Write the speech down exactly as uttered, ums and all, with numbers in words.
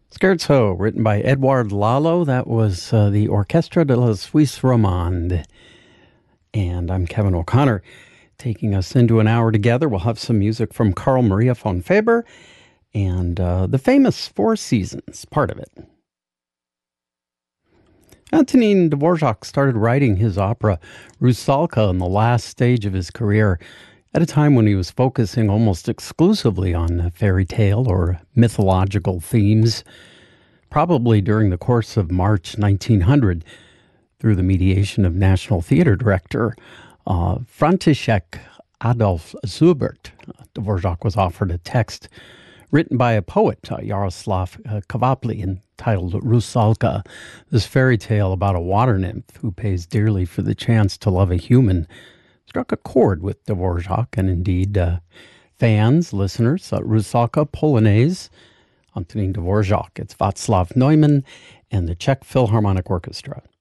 Scherzo, written by Edouard Lalo. That was uh, the Orchestra de la Suisse Romande. And I'm Kevin O'Connor, taking us into an hour together. We'll have some music from Carl Maria von Weber and uh, the famous Four Seasons, part of it. Antonin Dvorak started writing his opera Rusalka in the last stage of his career, at a time when he was focusing almost exclusively on fairy tale or mythological themes, probably during the course of March nineteen hundred, through the mediation of National Theatre director uh, František Adolf Zubert. Dvorak was offered a text written by a poet, uh, Yaroslav uh, Kvapli, entitled Rusalka, this fairy tale about a water nymph who pays dearly for the chance to love a human, struck a chord with Dvorak and indeed uh, fans, listeners. Uh, Rusalka Polonaise, Antonin Dvorak. It's Václav Neumann and the Czech Philharmonic Orchestra.